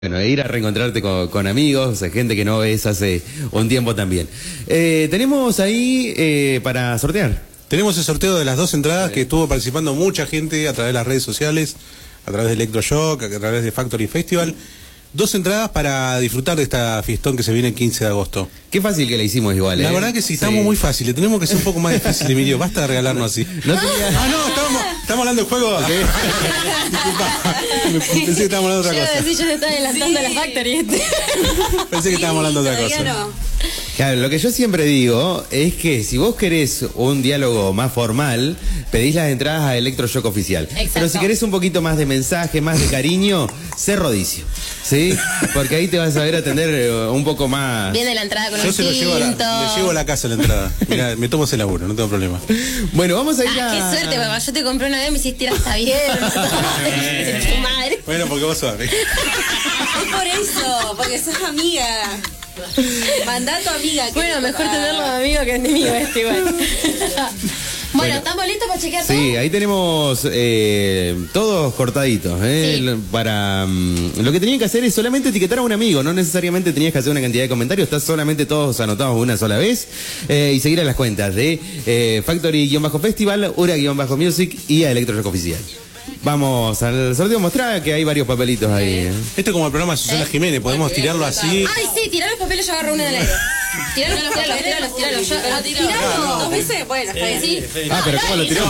Bueno, ir a reencontrarte con amigos, gente que no ves hace un tiempo también. Tenemos ahí para sortear. Tenemos el sorteo de las 2 entradas que estuvo participando mucha gente a través de las redes sociales, a través de Electroshock, a través de Factory Festival. 2 entradas para disfrutar de esta fiestón que se viene el 15 de agosto. Qué fácil que la hicimos igual, La verdad que sí, estamos muy fáciles. Tenemos que ser un poco más difíciles, Emilio. Basta de regalarnos así. No tenía... Ah, no, estamos hablando de juego. Disculpa. Pensé que estábamos hablando de otra cosa. Yo te estaba adelantando a la Factory. Pensé que estábamos hablando de otra cosa. No. Claro, lo que yo siempre digo es que si vos querés un diálogo más formal, pedís las entradas a Electroshock Oficial. Exacto. Pero si querés un poquito más de mensaje, más de cariño, sé Rodicio, ¿sí? Porque ahí te vas a ver atender un poco más. Viene la entrada con Yo un se lo llevo le llevo a la casa la entrada. Mirá, me tomo ese laburo, no tengo problema. Bueno, vamos a ir a... Qué suerte, papá. Yo te compré una vez y me hiciste ir hasta bien. Tu madre. Bueno, porque vos sos. Es por eso, porque sos amiga. Mandá a tu amiga. Bueno, mejor tenerlo de amigo que enemigo igual. Bueno, ¿estamos listos para chequear todo? Sí, ahí tenemos todos cortaditos. Sí. Para lo que tenían que hacer es solamente etiquetar a un amigo. No necesariamente tenías que hacer una cantidad de comentarios. Estás solamente todos anotados una sola vez. Y seguir a las cuentas de Factory-Festival, Ura-Music y a Electroshock Oficial. Vamos al sorteo, mostrar que hay varios papelitos ahí. Esto es como el programa de Susana Jiménez, podemos tirarlo así. Ay, sí, tirar los papeles, yo agarro uno del aire. Tiralos. ¿Tiralo 2 veces? Bueno, está bien. Sí. Ah, pero ¿cómo lo tiró?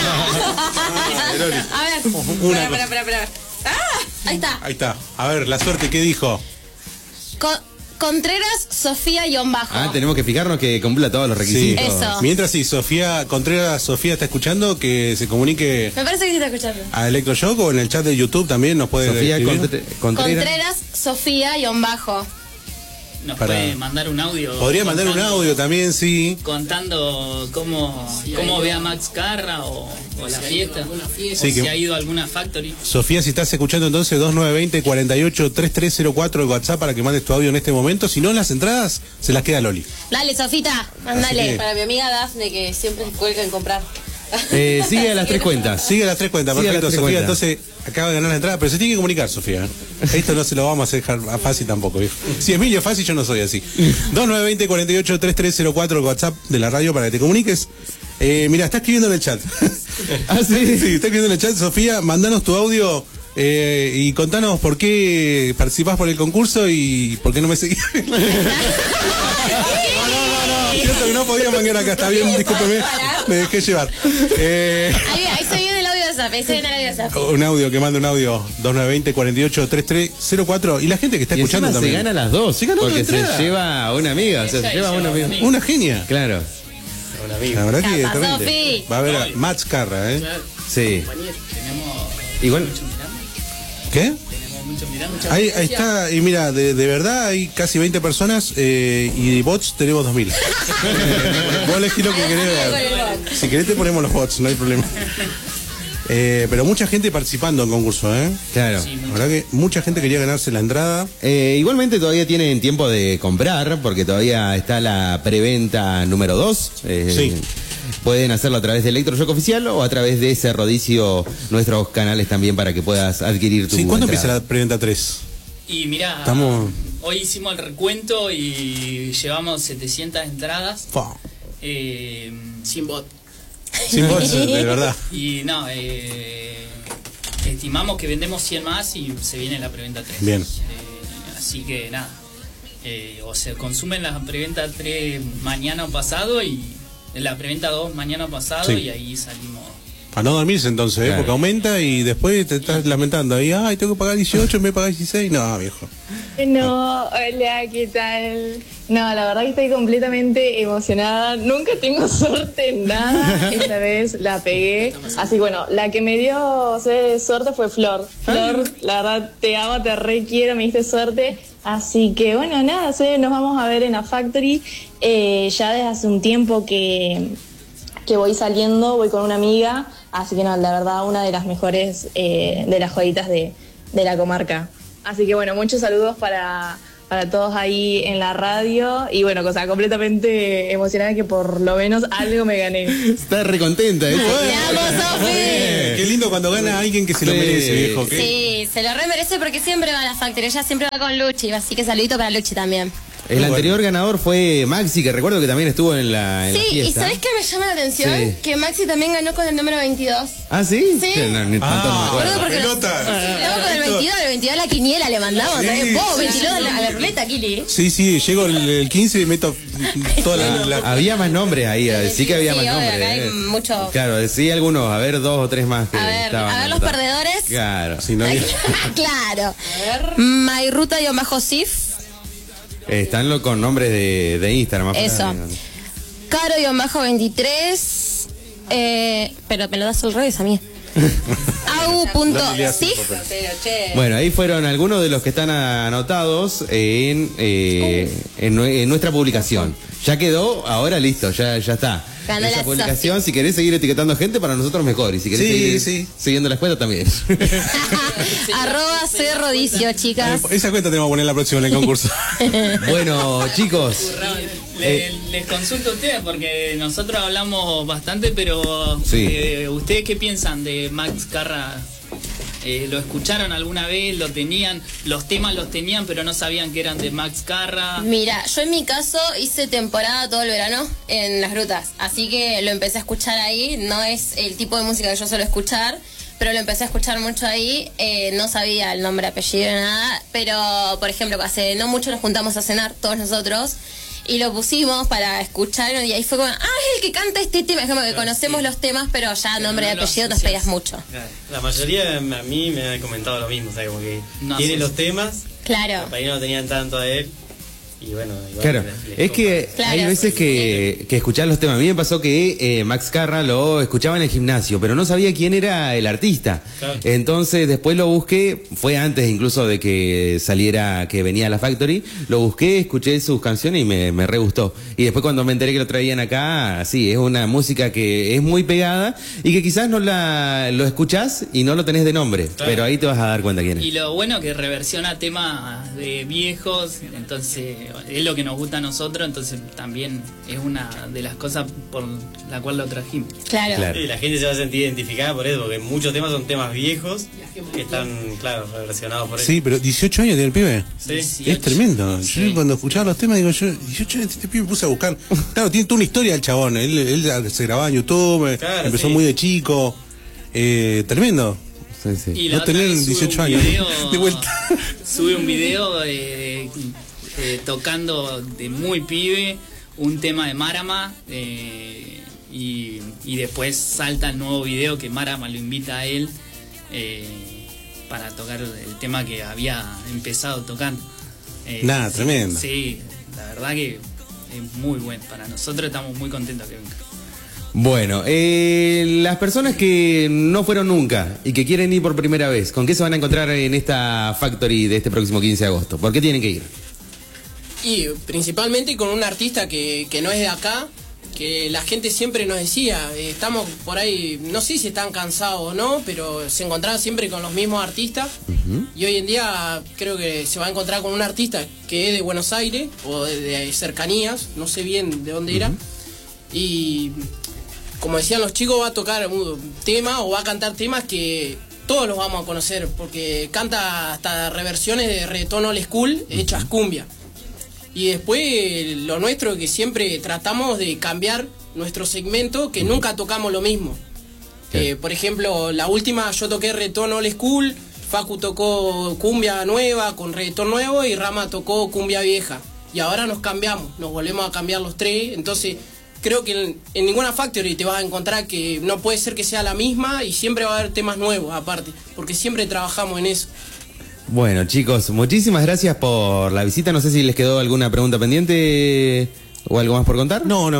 A ver. Espera. Ahí está. Ahí está. A ver, la suerte, ¿qué dijo? Contreras Sofía-Bajo. Ah, tenemos que fijarnos que cumpla todos los requisitos. Sí. Eso. Mientras sí, Contreras Sofía está escuchando, que se comunique Me parece que sí está escuchando. a Electroshock o en el chat de YouTube también nos puede Sofía escribir. Contreras Sofía-Bajo. Nos puede mandar un audio. Podría mandar un audio también, sí. Contando cómo ve a Max Carra o la fiesta. Sí, o si que- ha ido a alguna factory. Sofía, si estás escuchando entonces 2920-483304 el WhatsApp para que mandes tu audio en este momento. Si no, las entradas se las queda Loli. Dale, Sofita, mandale. Así que- Para mi amiga Dafne, que siempre se cuelga en comprar. Sigue a las 3 cuentas. Sigue las 3 cuentas, Sigue perfecto, las 3 Sofía. cuentas. Entonces, acaba de ganar la entrada, pero se tiene que comunicar, Sofía. Esto no se lo vamos a dejar fácil tampoco, viejo. Si Emilio es fácil, yo no soy así. 2920-483304 el WhatsApp de la radio para que te comuniques. Mira, está escribiendo en el chat. Ah, sí. Sí, está escribiendo en el chat, Sofía. Mandanos tu audio y contanos por qué participás por el concurso y por qué no me seguís. No, cierto que no podía manguear acá, está bien, discúlpeme, me dejé llevar. Ahí se viene el audio de Zap, ahí se viene el audio de Zap. Un audio, que mande un audio, 2920-483304. Y la gente que está Y escuchando encima también. se gana las dos. Se gana porque otra entrada. se lleva a una amiga. O sea, se lleva a una amiga. Una genia. Claro. La verdad que Capa, terrible. Sofi. Va a haber a Max Carra, ¿eh? Sí. Tenemos Igual. mucho mirando. ¿Qué? Tenemos mucho mirando. Ahí está, y mira, de verdad hay casi 20 personas y bots tenemos 2000. Vos elegís lo que querés ver. Si querés te ponemos los bots, no hay problema. Pero mucha gente participando en el concurso, ¿eh? Claro. La verdad que mucha gente quería ganarse la entrada. Igualmente todavía tienen tiempo de comprar, porque todavía está la preventa número 2. Sí. Pueden hacerlo a través de Electroshock Oficial o a través de ese Rodicio, nuestros canales también, para que puedas adquirir tu Sí, ¿cuándo entrada. empieza la preventa 3? Y mirá, Estamos- hoy hicimos el recuento y llevamos 700 entradas. Sin bot. Sin bots, de verdad. Y no, estimamos que vendemos 100 más y se viene la preventa 3. Bien. Así que nada, o se consumen la preventa 3 mañana pasado y la preventa 2 mañana pasado Sí. y ahí salimos. Para no dormirse entonces, Claro. porque aumenta y después te estás lamentando. Ahí, ay, tengo que pagar 18, me pagar 16. No, viejo. No, hola, ¿qué tal? No, la verdad que estoy completamente emocionada. Nunca tengo suerte en nada. Esta vez la pegué. Así que bueno, la que me dio suerte fue Flor. Flor, la verdad te amo, te re quiero, me diste suerte. Así que bueno, nada, nos vamos a ver en la Factory. Ya desde hace un tiempo que voy saliendo, voy con una amiga. Así que no, la verdad, una de las mejores de las joyitas de la comarca. Así que bueno, muchos saludos para para todos ahí en la radio. Y bueno, cosa completamente emocionada que por lo menos algo me gané. Está recontenta, ¿eh? ¡Vamos, Sofi! Qué lindo cuando gana alguien que se lo Sí. merece, viejo. ¿Qué? Sí, se lo remerece porque siempre va a la Factory. Ella siempre va con Luchi, así que saludito para Luchi también. El anterior ganador fue Maxi, que recuerdo que también estuvo en la Sí, y fiesta. ¿sabés qué me llama la atención? Sí. Que Maxi también ganó con el número 22. ¿Ah, sí? Sí. Que no, ni tanto no me acuerdo. Acuerdo porque pelota. estamos con el 22 la quiniela le mandamos. Sí, ¿Sabés? Vos, sí, 22 a la ruleta, Kili. Sí, llego el 15 y meto toda la... Había más nombres ahí, sí que había Sí, más obvio, nombres. acá hay mucho. Claro, sí, algunos, a ver, 2 o 3 más que A ver estaban los anotados. perdedores. Claro. Si no, Claro. Mayruta-Sif. Están con nombres de Instagram. Eso. Caro-23. Pero me lo das al revés a mí. Au.sif. Bueno, ahí fueron algunos de los que están anotados en nuestra publicación. Ya quedó, ahora listo, ya está. Ganó Esa la publicación, si querés seguir etiquetando gente, para nosotros mejor. Y si querés Sí, seguir sí. siguiendo la escuela también. @cerrodicio, chicas. esa cuenta tenemos que poner la próxima en el concurso. Bueno, chicos. Les consulto a ustedes porque nosotros hablamos bastante, pero Sí. ¿ustedes qué piensan de Max Carra? ¿Lo escucharon alguna vez? ¿Lo tenían? ¿Los temas los tenían pero no sabían que eran de Max Carra? Mira, yo en mi caso hice temporada todo el verano en las grutas, así que lo empecé a escuchar ahí. No es el tipo de música que yo suelo escuchar, pero lo empecé a escuchar mucho ahí. No sabía el nombre, apellido, nada, pero por ejemplo, hace no mucho nos juntamos a cenar todos nosotros y lo pusimos para escuchar y ahí fue como, es el que canta este tema. Es como que conocemos los temas, pero ya nombre y no lo apellido nos asocias. pedías mucho. La mayoría a mí me ha comentado lo mismo, o sea, como que No, tiene sí, los sí. temas, Claro. para ahí no tenían tanto a él, y bueno, igual Claro, les es que Claro, hay veces que escuchar los temas. A mí me pasó que Max Carra lo escuchaba en el gimnasio, pero no sabía quién era el artista. Claro. Entonces después lo busqué, fue antes incluso de que saliera, que venía a la Factory, lo busqué, escuché sus canciones y me re gustó. Y después cuando me enteré que lo traían acá, sí, es una música que es muy pegada y que quizás no lo escuchás y no lo tenés de nombre, Claro. pero ahí te vas a dar cuenta quién es. Y lo bueno que reversiona temas de viejos, entonces es lo que nos gusta a nosotros, entonces también es una de las cosas por la cual lo trajimos. Claro. Claro. Sí, la gente se va a sentir identificada por eso, porque muchos temas son temas viejos que están, claro, relacionados por eso. Sí, pero 18 años tiene el pibe. Sí. Es tremendo. Sí. Yo cuando escuchaba los temas digo, 18 años este pibe me puse a buscar. Claro, tiene toda una historia el chabón. Él se grababa en YouTube, Claro, empezó sí. muy de chico. Tremendo. Sí, sí. Y No la otra tener vez sube 18 un años. video- De vuelta. Sube un video tocando de muy pibe un tema de Marama y después salta el nuevo video que Marama lo invita a él para tocar el tema que había empezado tocando. Nada, sí, tremendo. Sí, la verdad que es muy bueno. Para nosotros estamos muy contentos que venga. Bueno, las personas que no fueron nunca y que quieren ir por primera vez, ¿con qué se van a encontrar en esta Factory de este próximo 15 de agosto? ¿Por qué tienen que ir? Y principalmente con un artista que no es de acá, que la gente siempre nos decía, estamos por ahí, no sé si están cansados o no, pero se encontraban siempre con los mismos artistas. Y hoy en día creo que se va a encontrar con un artista que es de Buenos Aires o de cercanías, no sé bien de dónde era. Y como decían los chicos, va a tocar un tema o va a cantar temas que todos los vamos a conocer, porque canta hasta reversiones de reggaetón old school hechas cumbia. Y después lo nuestro, que siempre tratamos de cambiar nuestro segmento, que nunca tocamos lo mismo. Por ejemplo, la última yo toqué reggaetón old school, Facu tocó cumbia nueva con reggaetón nuevo y Rama tocó cumbia vieja. Y ahora nos cambiamos, nos volvemos a cambiar los tres. Entonces creo que en ninguna Factory te vas a encontrar que no puede ser que sea la misma y siempre va a haber temas nuevos aparte, porque siempre trabajamos en eso. Bueno, chicos, muchísimas gracias por la visita. No sé si les quedó alguna pregunta pendiente o algo más por contar. No.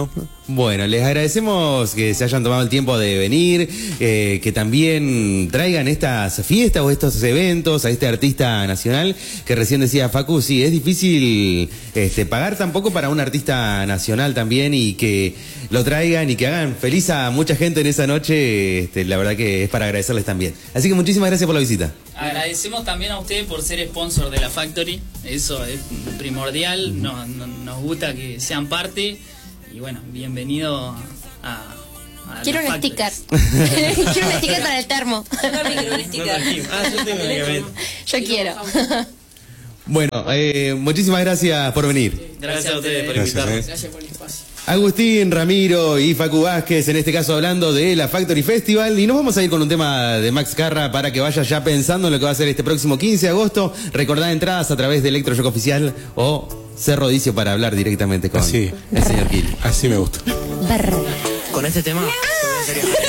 Bueno, les agradecemos que se hayan tomado el tiempo de venir, que también traigan estas fiestas o estos eventos a este artista nacional, que recién decía Facu, sí, es difícil pagar tampoco para un artista nacional también, y que lo traigan y que hagan feliz a mucha gente en esa noche, la verdad que es para agradecerles también. Así que muchísimas gracias por la visita. Agradecemos también a ustedes por ser sponsor de la Factory, eso es primordial, nos gusta que sean parte. Y bueno, bienvenido a quiero un Factory. sticker. Quiero un sticker para el termo. Yo también quiero un sticker. Yo tengo que Yo quiero. Bueno, muchísimas gracias por venir. Gracias a ustedes por Gracias, invitarnos. Gracias por el espacio. Agustín, Ramiro y Facu Vázquez, en este caso hablando de la Factory Festival, y nos vamos a ir con un tema de Max Carra para que vaya ya pensando en lo que va a ser este próximo 15 de agosto. Recordad entradas a través de Electroshock Oficial o Cerro Rodicio para hablar directamente con Así. el señor Kili. Así me gusta. Con este tema.